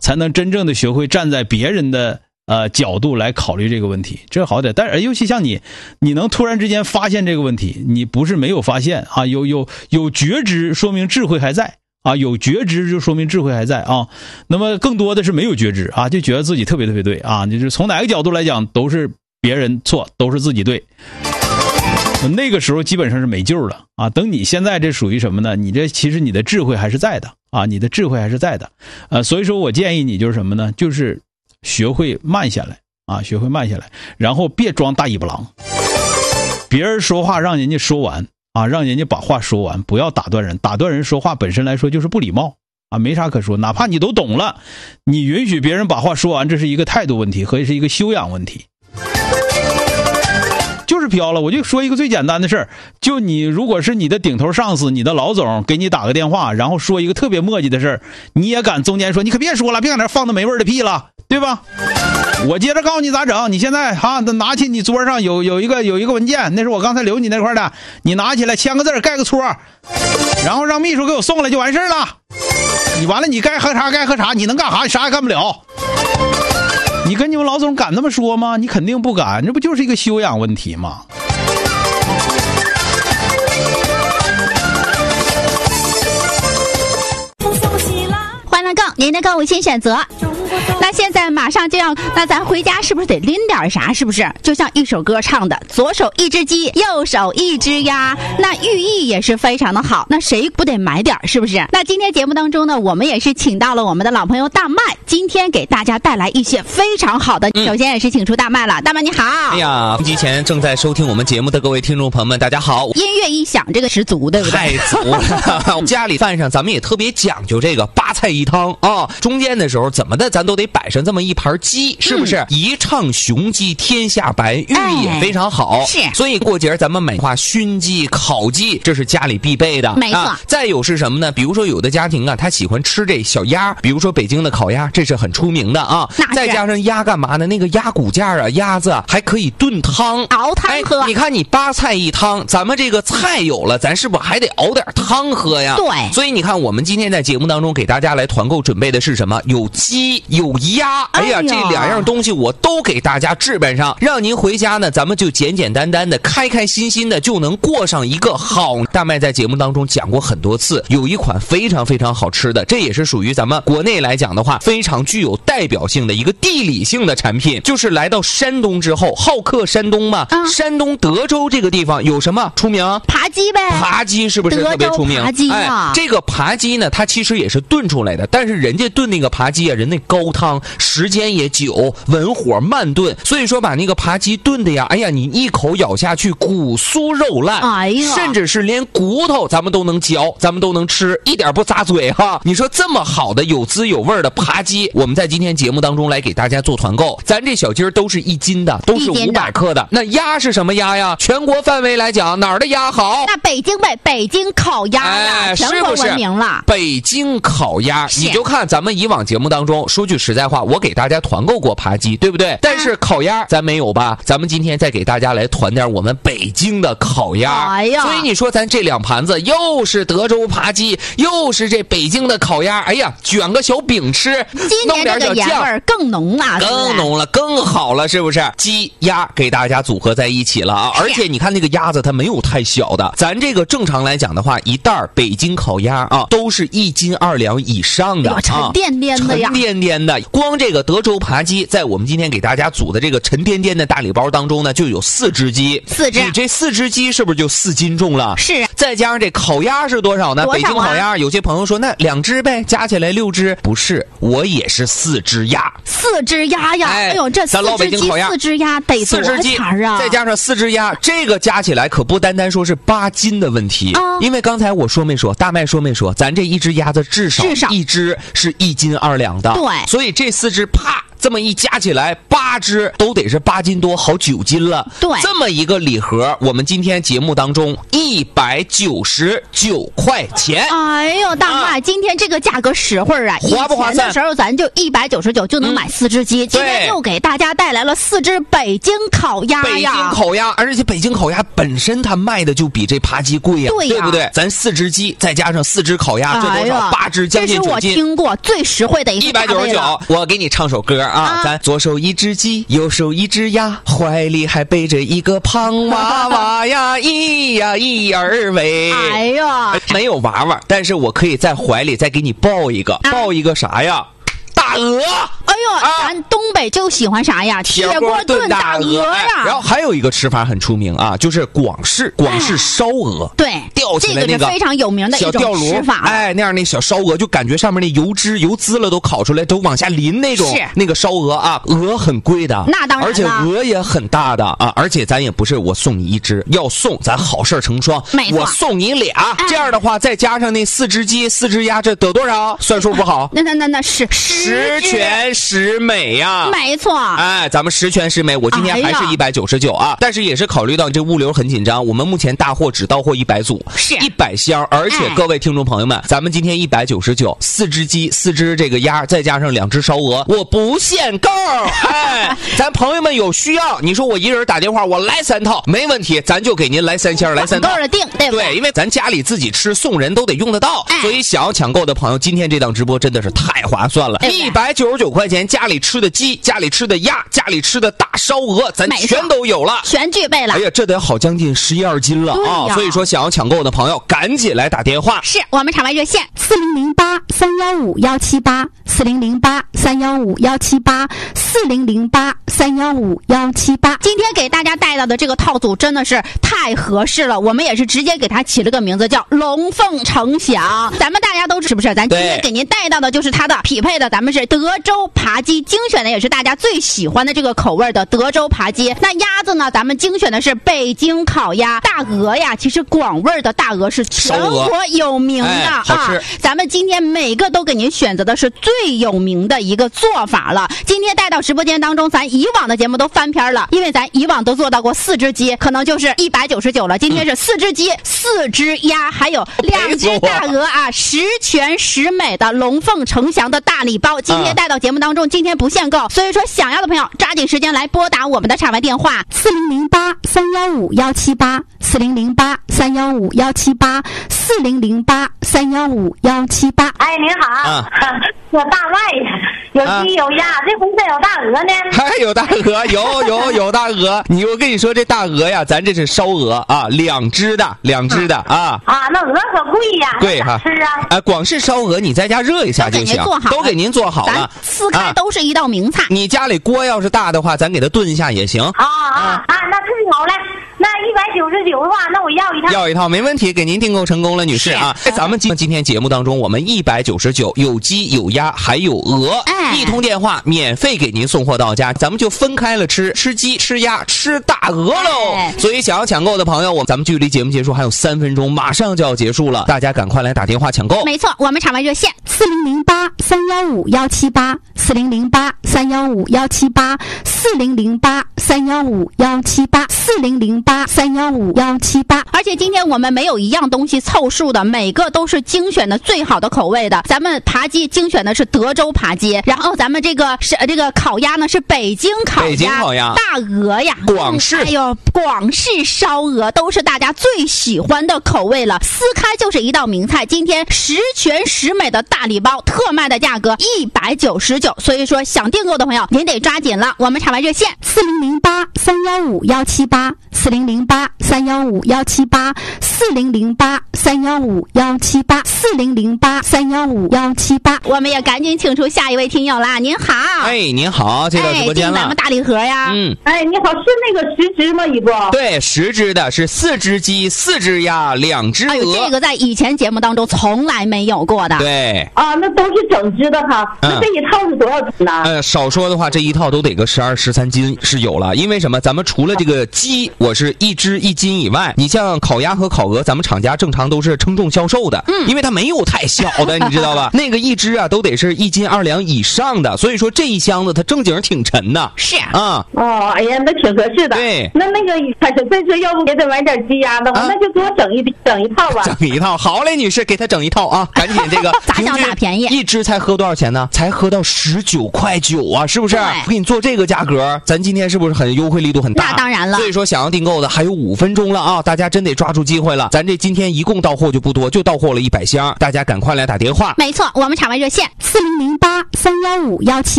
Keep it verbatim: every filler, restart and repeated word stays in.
才能真正的学会站在别人的呃角度来考虑这个问题，这好点。但是尤其像你，你能突然之间发现这个问题，你不是没有发现啊，有有有觉知，说明智慧还在啊，有觉知就说明智慧还在啊。那么更多的是没有觉知啊，就觉得自己特别特别对啊，就是从哪个角度来讲都是别人错，都是自己对。那个时候基本上是没救了啊！等你现在这属于什么呢？你这其实你的智慧还是在的啊，你的智慧还是在的，呃，所以说我建议你就是什么呢？就是学会慢下来啊，学会慢下来，然后别装大尾巴狼。别人说话让人家说完啊，让人家把话说完，不要打断人。打断人说话本身来说就是不礼貌啊，没啥可说。哪怕你都懂了，你允许别人把话说完，这是一个态度问题和是一个修养问题。就是飘了，我就说一个最简单的事儿，就你如果是你的顶头上司，你的老总给你打个电话，然后说一个特别磨叽的事儿，你也敢中间说，你可别说了，别搁那放那没味儿的屁了，对吧？我接着告诉你咋整，你现在哈、啊、拿起你桌上有有一个有一个文件，那是我刚才留你那块的，你拿起来签个字盖个戳，然后让秘书给我送来就完事儿了。你完了你该喝茶该喝茶，你能干啥？你啥也干不了。你跟你们老总敢那么说吗？你肯定不敢，这不就是一个修养问题吗？ 欢乐购，您的购物新选择。那现在马上就要，那咱回家是不是得拎点啥？是不是？就像一首歌唱的，左手一只鸡，右手一只鸭，那寓意也是非常的好。那谁不得买点？是不是？那今天节目当中呢，我们也是请到了我们的老朋友大麦，今天给大家带来一些非常好的。嗯、首先也是请出大麦了，大麦你好。 哎呀，机前正在收听我们节目的各位听众朋友们，大家好。 音乐一响，这个十足，对不对？ 太足了。家里饭上咱们也特别讲究这个八菜一汤啊，中间的时候怎么的，咱都得摆上这么一盘鸡，是不是？嗯、一唱雄鸡天下白，寓意也非常好。 是、哎， 所以过节咱们买话熏鸡、烤鸡，这是家里必备的。 没错、 啊。再有是什么呢？比如说有的家庭啊，他喜欢吃这小鸭，比如说北京的烤鸭，这是很出名的啊。再加上鸭干嘛呢？那个鸭骨架啊，鸭子啊还可以炖汤、 熬汤喝。 哎、你看你八菜一汤，咱们这个菜有了，咱是不是还得熬点汤喝呀？ 对。 所以你看，我们今天在节目当中给大家来团购准备的是什么？有鸡，有鸭。哎呀，这两样东西我都给大家置办上，让您回家呢，咱们就简简单单的、开开心心的就能过上一个好。大麦在节目当中讲过很多次，有一款非常非常好吃的，这也是属于咱们国内来讲的话，非常具有代表性的一个地理性的产品，就是来到山东之后，好客山东嘛，嗯、山东德州这个地方有什么出名？ 扒鸡呗， 扒鸡是不是特别出名？ 扒鸡啊、 哎，这个扒鸡呢，它其实也是炖出来的，但是人家炖那个扒鸡啊，人那高汤时间也久，文火慢炖，所以说把那个扒鸡炖的呀，哎呀，你一口咬下去，骨酥肉烂， 哎呀， 甚至是连骨头咱们都能嚼，咱们都能吃，一点不扎嘴哈。你说这么好的有滋有味的扒鸡，我们在今天节目当中来给大家做团购，咱这小鸡儿都是一斤的，都是五百克的。那鸭是什么鸭呀？全国范围来讲，哪儿的鸭好？ 那北京呗，北京烤鸭呀、 哎， 全国闻名了。 北京烤鸭，你就看咱们以往节目当中，说句实在话，我给大家团购过扒鸡，对不对？但是烤鸭咱没有吧？咱们今天再给大家来团点我们北京的烤鸭。 哎呀， 所以你说咱这两盘子又是德州扒鸡，又是这北京的烤鸭，哎呀，卷个小饼吃， 今年这个盐味儿更浓了， 更浓了，更好了，是不是？鸡鸭给大家组合在一起了啊！而且你看那个鸭子，它没有太小的，咱这个正常来讲的话，一袋北京烤鸭啊，都是一斤二两以上的， 沉甸甸的呀， 沉甸甸的。光这个德州扒鸡，在我们今天给大家组的这个沉甸甸的大礼包当中呢，就有四只鸡， 四只， 你这四只鸡是不是就四斤重了？ 是。 再加上这烤鸭是多少呢？ 多少啊？ 北京烤鸭，有些朋友说那两只呗，加起来六只，不是，我也是四只鸭， 四只鸭呀！哎呦，这四只鸡、四只鸭得多少钱啊？ 再加上四只鸭，这个加起来可不单单说是八斤的问题啊！因为刚才我说没说，大麦说没说，咱这一只鸭子至少至少一只是一斤二两的， 对， 所以这四只啪这么一加起来，八只都得是八斤多，好九斤了。 对， 这么一个礼盒，我们今天节目当中一百九十九块钱。 哎呦，大妈，啊、今天这个价格实惠啊！ 划不划算？ 的时候咱就一百九十九就能买四只鸡，嗯、今天又给大家带来了四只北京烤鸭呀！ 北京烤鸭，而且北京烤鸭本身它卖的就比这扒鸡贵呀， 对呀， 对不对？咱四只鸡再加上四只烤鸭，这多少？八只，将近九斤。 这是我听过最实惠的一个一百九十九。我给你唱首歌啊，啊咱左手一只鸡，右手一只鸭，怀里还背着一个胖娃娃呀，咿呀咿儿喂。 哎呀， 没有娃娃，但是我可以在怀里再给你抱一个，啊、抱一个啥呀？大鹅。 哎呦，啊、咱东北就喜欢啥呀？铁锅炖大鹅呀、 哎。然后还有一个吃法很出名啊，就是广式广式烧鹅。 哎、对， 吊起来那个、 这个是非常有名的一种吃法。 哎，那样那小烧鹅就感觉上面那油脂油滋了都烤出来，都往下淋那种那个烧鹅啊，鹅很贵的， 那当然了， 而且鹅也很大的啊，而且咱也不是我送你一只，要送咱好事成双，我送你俩，哎、这样的话再加上那四只鸡四只鸭，这得多少？算数不好。 那那那那是十全十美呀， 没错。 哎，咱们十全十美，我今天还是一百九十九啊，但是也是考虑到这物流很紧张，我们目前大货只到货一百组， 是一百箱，而且各位听众朋友们，哎、咱们今天一百九十九，四只鸡，四只这个鸭，再加上两只烧鹅，我不限购。哎，咱朋友们有需要，你说我一人打电话，我来三套，没问题，咱就给您来三箱，来三套， 够了定，对不对？ 对，因为咱家里自己吃，送人都得用得到，哎、所以想要抢购的朋友，今天这档直播真的是太划算了，一百九十九块钱，家里吃的鸡，家里吃的鸭，家里吃的大烧鹅，咱全都有了， 全具备了。 哎呀，这得好将近十一二斤了啊！所以说，想要抢购的朋友，赶紧来打电话。 是我们场外热线四零零八三幺五幺七八四零零八三幺五幺七八四零零八三幺五幺七八。今天给大家带到的这个套组真的是太合适了，我们也是直接给它起了个名字叫龙凤呈祥。咱们大家都是不是？咱今天给您带到的就是它的匹配的，咱们是德州扒鸡，精选的也是大家最喜欢的这个口味的德州扒鸡。那鸭子呢，咱们精选的是北京烤鸭。大鹅呀，其实广味的大鹅是全国有名的、 哎、好吃啊。咱们今天每个都给您选择的是最有名的一个做法了。今天带到直播间当中，咱以往的节目都翻篇了，因为咱以往都做到过四只鸡，可能就是一百九十九了。今天是四只鸡、嗯、四只鸭，还有两只大鹅啊，十全十美的龙凤呈祥的大礼包。今天带到节目当中，今天不限购，所以说想要的朋友抓紧时间来拨打我们的场外电话四零零八三幺五幺七八四零零八三幺五幺七八四零零八三幺五幺七八。 哎，您好，啊、有大麦呀，有鸡有鸭，啊、这回是有大鹅呢。 还有大鹅，有有有大鹅。你我跟你说，这大鹅呀，咱这是烧鹅啊，两只的，两只的啊。 啊，那鹅可贵呀， 贵哈。 吃啊。 啊，广式烧鹅，你在家热一下就行，都给您做好了， 撕开都是一道名菜。 啊、你家里锅要是大的话，咱给它炖一下也行。 啊啊啊，那太好了。那一百九十九的话，那我要一套， 要一套没问题，给您订购成功了，女士啊！在咱们今今天节目当中，我们一百九十九有鸡有鸭还有鹅， 哎、 一通电话免费给您送货到家，咱们就分开了吃，吃鸡吃鸭吃大鹅喽！ 哎、 所以想要抢购的朋友，我咱们距离节目结束还有三分钟，马上就要结束了，大家赶快来打电话抢购。 没错，我们场外热线四零零八三幺五幺七八四零零八三幺五幺七八四零零八三幺五幺七八四零零八三幺五幺七八。而且今天我们没有一样东西凑数的，每个都是精选的最好的口味的。咱们扒鸡精选的是德州扒鸡，然后咱们这个是这个烤鸭呢是北京烤鸭， 北京烤鸭， 大鹅呀， 广式， 还有广式烧鹅，都是大家最喜欢的口味了。撕开就是一道名菜。今天十全十美的大礼包，特卖的价格一百九十九，所以说想订购的朋友您得抓紧了。我们场外热线四零零八三幺五幺七八四零零八三幺五幺七八四零零八三幺五幺七八四零零八三幺五幺七八。我们也赶紧请出下一位听友啦！您好， 哎，您好，这到直播间了， 哎，订咱们大礼盒呀， 嗯， 哎，你好，是那个十只吗？一个对，十只的是四只鸡、四只鸭、两只鹅。 哎呦，这个在以前节目当中从来没有过的。 对啊，那都是整只的哈。 嗯、 那这一套是多少斤呢？ 呃，少说的话，这一套都得个十二、十三斤是有了。 了，因为什么？咱们除了这个鸡，我是一只一斤以外，你像烤鸭和烤鹅，咱们厂家正常都是称重销售的，嗯，因为它没有太小的，你知道吧？那个一只啊，都得是一斤二两以上的，所以说这一箱子它正经挺沉的。 是啊， 哦，哎呀，那挺合适的。 对， 那那个他是这次要不给他买点鸡鸭的话， 啊那就给我整一整一套吧。 整一套，好嘞，女士，给她整一套啊，赶紧这个咋想咋便宜， 一只才喝多少钱呢？才喝到十九块九啊，是不是？我给你做这个价格，咱今天是不是很优惠力度很大？ 那当然了。 所以说想要订购的还有五分钟了啊，大家真得抓住机会了。咱这今天一共到货就不多，就到货了一百箱，大家赶快来打电话。 没错，我们场外热线四零零八三幺五幺七。